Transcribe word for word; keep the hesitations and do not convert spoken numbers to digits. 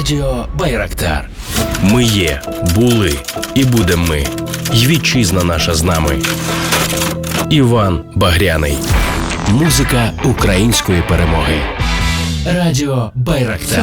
Радіо Байрактар. Ми є, були і будем ми. Й вітчизна наша з нами. Іван Багряний. Музика української перемоги. Радіо Байрактар.